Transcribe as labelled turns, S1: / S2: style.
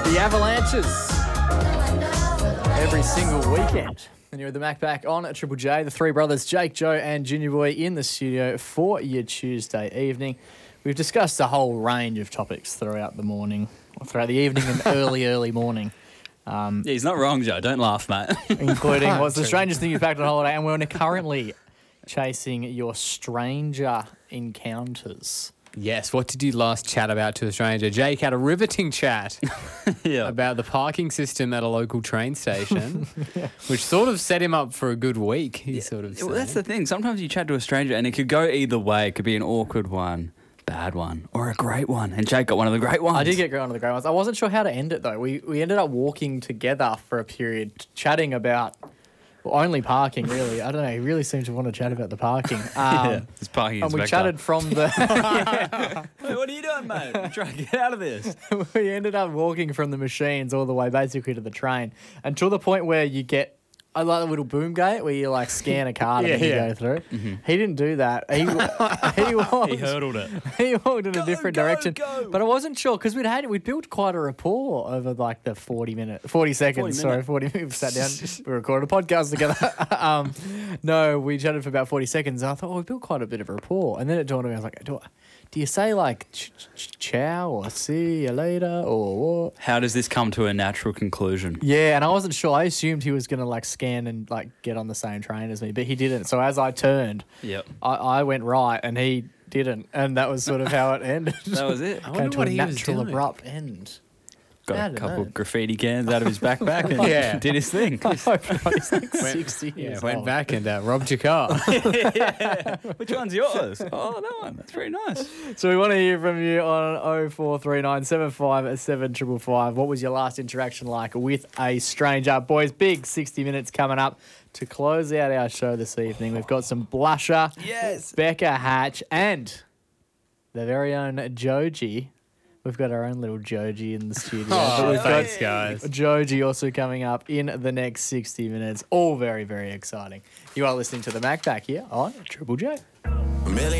S1: The Avalanches every single weekend. And you're with the Mac back on at Triple J. The three brothers, Jake, Joe and Junior Boy in the studio for your Tuesday evening. We've discussed a whole range of topics throughout the morning, throughout the evening and early morning.
S2: Yeah, he's not wrong, Joe. Don't laugh, mate.
S1: Including what's the strangest thing you've packed on holiday. And we're currently chasing your stranger encounters.
S3: Yes, what did you last chat about to a stranger? Jake had a riveting chat
S2: Yeah.
S3: about the parking system at a local train station, which sort of set him up for a good week, he sort of said.
S2: Well, that's the thing. Sometimes you chat to a stranger and it could go either way. It could be an awkward one, bad one, or a great one. And Jake got one of the great ones.
S1: I did get one of the great ones. I wasn't sure how to end it, though. We ended up walking together for a period, chatting about only parking, really. I don't know. He really seemed to want to chat about the parking.
S2: It's parking
S1: And we
S2: inspector.
S1: chatted from the...
S2: Hey, what are you doing, mate? I'm trying to get out of this.
S1: We ended up walking from the machines all the way basically to the train until the point where you get... I like the little boom gate where you like scan a card and then you go through. He didn't do that. He
S2: hurdled it.
S1: He walked in a different direction.
S2: Go.
S1: But I wasn't sure because we'd built quite a rapport over like the 40 seconds. 40 minutes. We sat down. We recorded a podcast together. No, we chatted for about 40 seconds. And I thought, we built quite a bit of rapport. And then it dawned on me, I was like, do you say like ciao or see you later or what?
S2: How does this come to a natural conclusion?
S1: Yeah, and I wasn't sure. I assumed he was going to like scan and like get on the same train as me, but he didn't. So as I turned, I went right and he didn't, and that was sort of how it ended.
S2: That was it.
S3: I
S1: Came
S3: wonder
S1: to
S3: what
S1: a
S3: he was
S1: natural,
S3: doing.
S1: abrupt end. I
S2: Got a
S1: don't
S2: couple
S1: know.
S2: of graffiti cans out of his backpack and did his thing.
S1: I hope not. He's like 60 years
S3: Went
S1: old.
S3: back and robbed your car.
S2: Which one's yours? Oh, that one. That's very nice.
S1: So we want to hear from you on 0439 75 7555. What was your last interaction like with a stranger? Boys, big 60 minutes coming up to close out our show this evening. We've got some Blusher,
S2: Yes.
S1: Becca Hatch, and the very own Joji. We've got our own little Joji in the studio. But we've got
S3: thanks, guys.
S1: Joji also coming up in the next 60 minutes. All very, very exciting. You are listening to the Mac back here on Triple J.